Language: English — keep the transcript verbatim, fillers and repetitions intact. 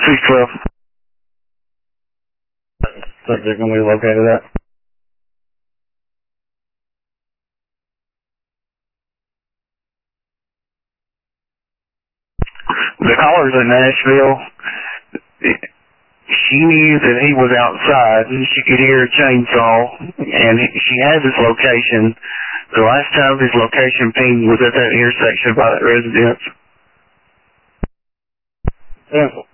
six twelve. Subject when we located that. The caller's in Nashville. She knew that he was outside, and she could hear a chainsaw, and she has his location. The last time his location ping was at that intersection by that residence. Yeah.